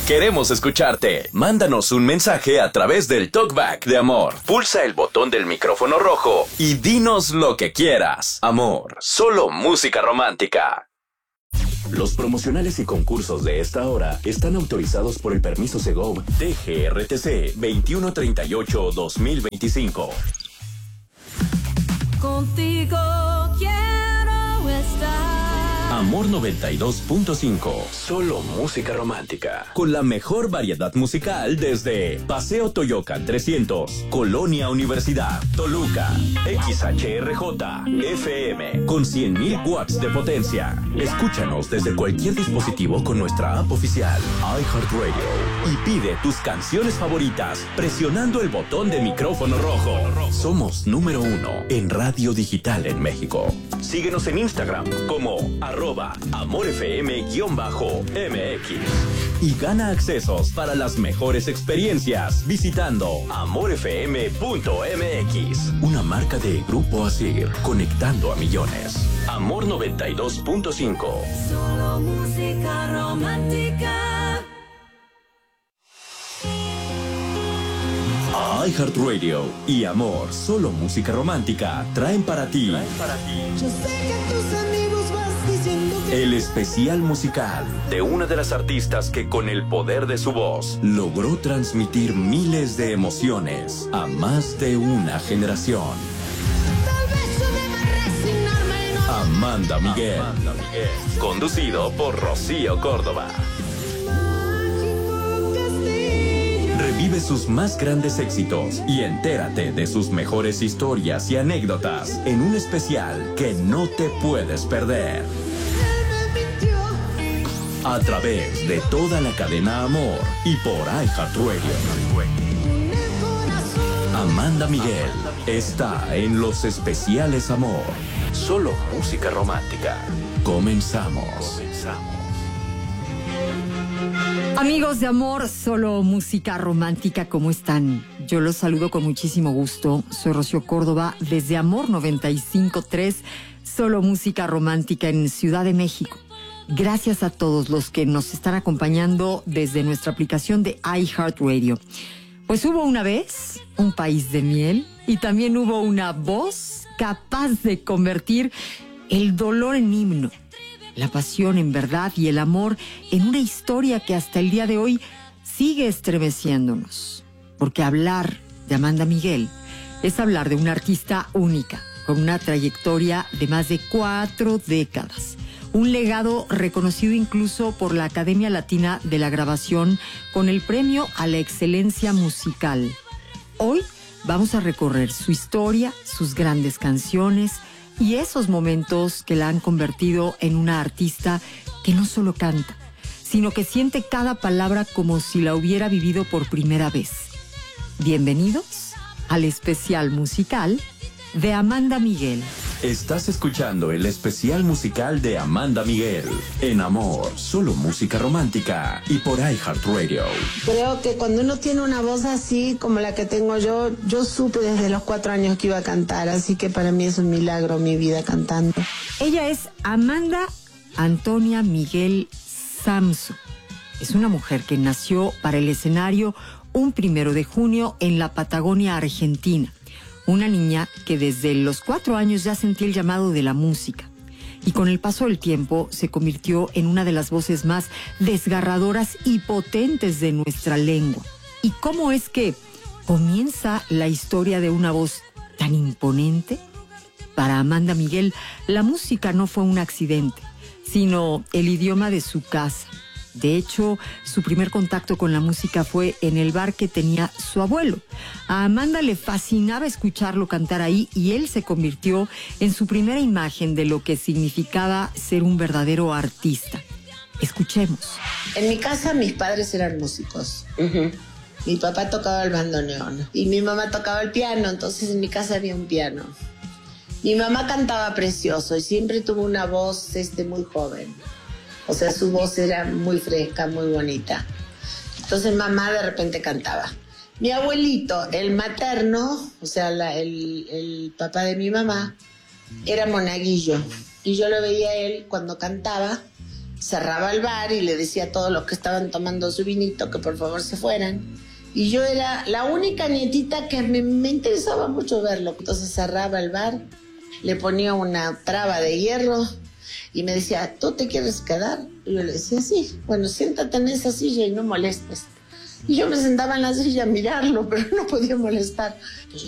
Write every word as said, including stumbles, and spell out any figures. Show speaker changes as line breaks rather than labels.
Queremos escucharte. Mándanos un mensaje a través del Talkback de Amor. Pulsa el botón del micrófono rojo y dinos lo que quieras. Amor, solo música romántica. Los promocionales y concursos de esta hora están autorizados por el permiso Segov T G R T C veintiuno treinta y ocho guión dos mil veinticinco.
Contigo quiero estar.
Amor noventa y dos punto cinco. Solo música romántica. Con la mejor variedad musical desde Paseo Toyocan trescientos, Colonia Universidad, Toluca, X H R J, F M, con cien mil watts de potencia. Escúchanos desde cualquier dispositivo con nuestra app oficial, iHeartRadio. Y pide tus canciones favoritas presionando el botón de micrófono rojo. Somos número uno en radio digital en México. Síguenos en Instagram como arroba amorfm-mx y gana accesos para las mejores experiencias visitando amorfm punto m x. Una marca de Grupo Asir, conectando a millones. Amor noventa y dos punto cinco.
Solo música romántica.
iHeartRadio y Amor, solo música romántica, traen para ti, traen para ti.
Yo sé que tus amigos vas diciendo que...
el especial musical de una de las artistas que con el poder de su voz logró transmitir miles de emociones a más de una generación.
Tal vez yo deba resignarme y no...
Amanda Miguel. Amanda Miguel. Conducido por Rocío Córdoba. Revive sus más grandes éxitos y entérate de sus mejores historias y anécdotas en un especial que no te puedes perder. A través de toda la cadena Amor y por iHeartRadio. Amanda Miguel está en los especiales Amor. Solo música romántica. Comenzamos. Comenzamos.
Amigos de Amor, solo música romántica, ¿cómo están? Yo los saludo con muchísimo gusto. Soy Rocío Córdoba desde Amor noventa y cinco punto tres, solo música romántica en Ciudad de México. Gracias a todos los que nos están acompañando desde nuestra aplicación de iHeartRadio. Pues hubo una vez un país de miel y también hubo una voz capaz de convertir el dolor en himno, la pasión en verdad y el amor en una historia que hasta el día de hoy sigue estremeciéndonos. Porque hablar de Amanda Miguel es hablar de una artista única, con una trayectoria de más de cuatro décadas. Un legado reconocido incluso por la Academia Latina de la Grabación con el Premio a la Excelencia Musical. Hoy vamos a recorrer su historia, sus grandes canciones y esos momentos que la han convertido en una artista que no solo canta, sino que siente cada palabra como si la hubiera vivido por primera vez. Bienvenidos al especial musical de Amanda Miguel.
Estás escuchando el especial musical de Amanda Miguel en Amor, solo música romántica y por iHeartRadio.
Creo que cuando uno tiene una voz así como la que tengo yo, yo supe desde los cuatro años que iba a cantar, así que para mí es un milagro mi vida cantando.
Ella es Amanda Antonia Miguel Samso. Es una mujer que nació para el escenario un primero de junio en la Patagonia Argentina. Una niña que desde los cuatro años ya sentía el llamado de la música y con el paso del tiempo se convirtió en una de las voces más desgarradoras y potentes de nuestra lengua. ¿Y cómo es que comienza la historia de una voz tan imponente? Para Amanda Miguel, la música no fue un accidente, sino el idioma de su casa. De hecho, su primer contacto con la música fue en el bar que tenía su abuelo. A Amanda le fascinaba escucharlo cantar ahí y él se convirtió en su primera imagen de lo que significaba ser un verdadero artista. Escuchemos.
En mi casa mis padres eran músicos. Uh-huh. Mi papá tocaba el bandoneón y mi mamá tocaba el piano, entonces en mi casa había un piano. Mi mamá cantaba precioso y siempre tuvo una voz este, muy joven. O sea, su voz era muy fresca, muy bonita. Entonces mamá de repente cantaba. Mi abuelito, el materno, o sea, la, el, el papá de mi mamá, era monaguillo. Y yo lo veía a él cuando cantaba, cerraba el bar y le decía a todos los que estaban tomando su vinito que por favor se fueran. Y yo era la única nietita que me, me interesaba mucho verlo. Entonces cerraba el bar, le ponía una traba de hierro y me decía, ¿tú te quieres quedar? Y yo le decía, sí, bueno, siéntate en esa silla y no molestes. Y yo me sentaba en la silla a mirarlo, pero no podía molestar. Pues